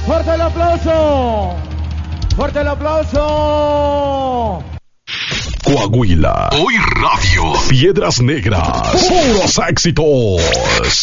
¡Fuerte el aplauso! ¡Fuerte el aplauso! Coahuila. Hoy Radio. Piedras Negras. Puros éxitos.